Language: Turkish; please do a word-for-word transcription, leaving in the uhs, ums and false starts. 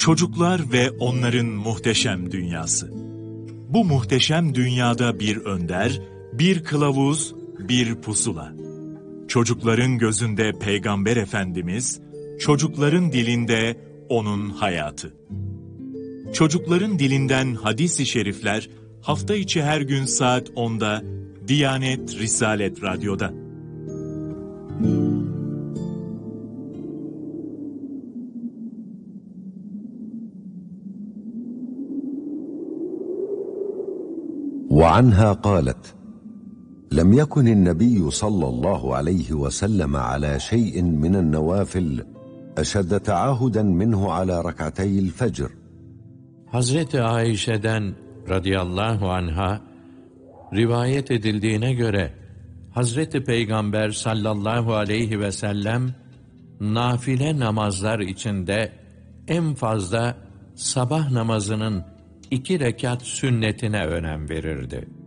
Çocuklar ve onların muhteşem dünyası. Bu muhteşem dünyada bir önder, bir kılavuz, bir pusula. Çocukların gözünde Peygamber Efendimiz, çocukların dilinde onun hayatı. Çocukların dilinden hadis-i şerifler hafta içi her gün saat onda Diyanet Risalet Radyo'da. وعنها قالت لم يكن النبي صلى الله عليه وسلم على شيء من النوافل أشد تعاهدا منه على ركعتي الفجر. Hazreti Ayşe'den radıyallahu anha rivayet edildiğine göre Hazreti Peygamber sallallahu aleyhi ve sellem nafile namazlar içinde en fazla sabah namazının iki rekat sünnetine önem verirdi.